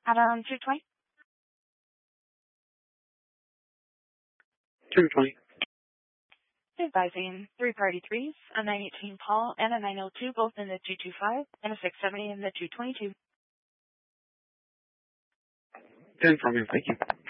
Adam 220. 220. Advising 3 party 3s, a 918 Paul and a 902, both in the 225, and a 670 in the 222. 10 from you, thank you.